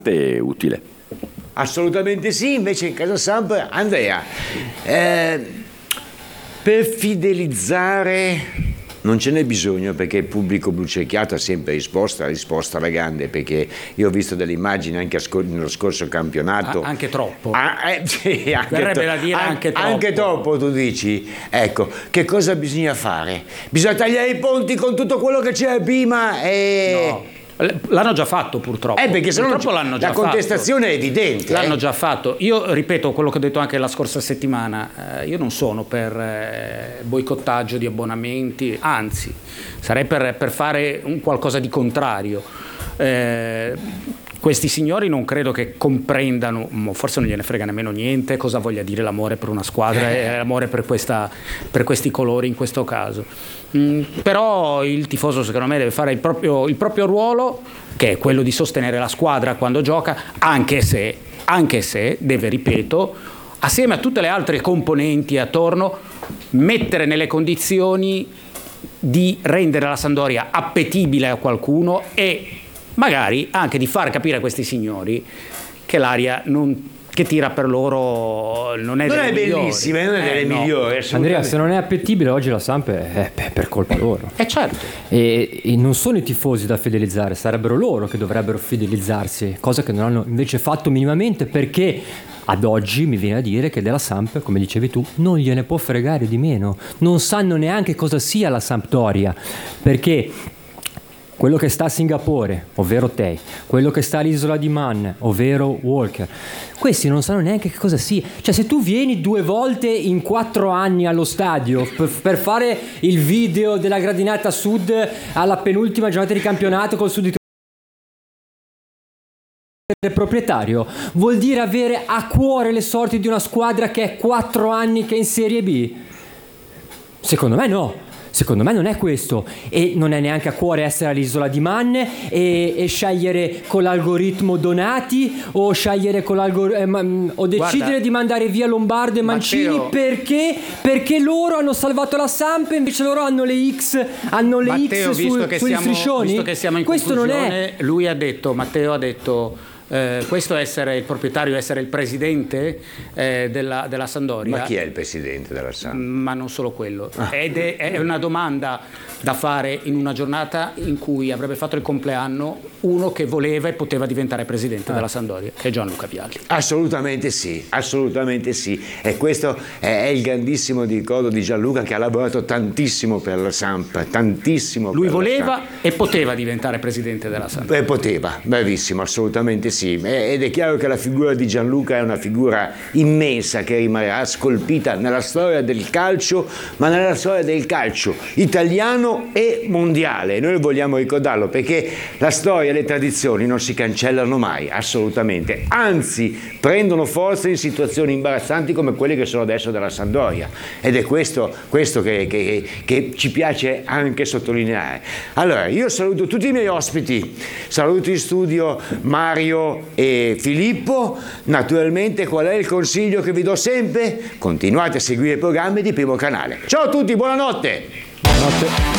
è utile. Assolutamente sì, invece in casa Samp, Andrea, per fidelizzare non ce n'è bisogno, perché il pubblico blucerchiato ha sempre risposto alla grande, perché io ho visto delle immagini anche nello scorso campionato. Anche troppo. Sì, verrebbe da dire anche troppo. Anche troppo, tu dici. Ecco, che cosa bisogna fare? Bisogna tagliare i ponti con tutto quello che c'era prima e... No. L'hanno già fatto purtroppo. Perché sennò la contestazione è evidente. L'hanno già fatto. Io ripeto quello che ho detto anche la scorsa settimana, io non sono per boicottaggio di abbonamenti, anzi sarei per fare un qualcosa di contrario. Questi signori non credo che comprendano, forse non gliene frega nemmeno niente, cosa voglia dire l'amore per una squadra e l'amore per questi colori in questo caso. Però il tifoso secondo me deve fare il proprio ruolo, che è quello di sostenere la squadra quando gioca, anche se deve, ripeto, assieme a tutte le altre componenti attorno, mettere nelle condizioni di rendere la Sampdoria appetibile a qualcuno e magari anche di far capire a questi signori che l'aria che tira per loro non è bellissima, non è delle migliori. Andrea, se non è appetibile oggi la Samp è per colpa loro. Certo. E non sono i tifosi da fidelizzare, sarebbero loro che dovrebbero fidelizzarsi, cosa che non hanno invece fatto minimamente, perché ad oggi mi viene a dire che della Samp, come dicevi tu, non gliene può fregare di meno. Non sanno neanche cosa sia la Sampdoria, perché quello che sta a Singapore, ovvero te, quello che sta all'isola di Man, ovvero Walker, questi non sanno neanche che cosa sia. Cioè, se tu vieni 2 volte in 4 anni allo stadio per fare il video della gradinata sud alla penultima giornata di campionato col sud del proprietario, vuol dire avere a cuore le sorti di una squadra che è 4 anni che è in Serie B? Secondo me no. Secondo me non è questo, e non è neanche a cuore essere all'isola di Man e scegliere con l'algoritmo Donati o scegliere con o decidere di mandare via Lombardo e Mancini. Matteo, perché loro hanno salvato la Samp e invece loro hanno le X, Matteo, sugli striscioni. Visto che siamo in questo conclusione, non è. Lui ha detto, Matteo ha detto, questo essere il proprietario, essere il presidente della Sampdoria. Ma chi è il presidente della Samp? Ma non solo quello. Ed è una domanda da fare in una giornata in cui avrebbe fatto il compleanno uno che voleva e poteva diventare presidente della Sampdoria, che è Gianluca Vialli. Assolutamente sì, assolutamente sì. E questo è il grandissimo ricordo di Gianluca, che ha lavorato tantissimo per la Samp, tantissimo. Lui voleva e poteva diventare presidente della Samp. Poteva, bravissimo, assolutamente sì. Ed è chiaro che la figura di Gianluca è una figura immensa che rimarrà scolpita nella storia del calcio, ma nella storia del calcio italiano e mondiale. Noi vogliamo ricordarlo, perché la storia e le tradizioni non si cancellano mai, assolutamente, anzi prendono forza in situazioni imbarazzanti come quelle che sono adesso della Sampdoria, ed è questo che ci piace anche sottolineare. Allora, io saluto tutti i miei ospiti, saluto in studio Mario e Filippo. Naturalmente, qual è il consiglio che vi do sempre? Continuate a seguire i programmi di Primo Canale. Ciao a tutti, buonanotte. Buonanotte.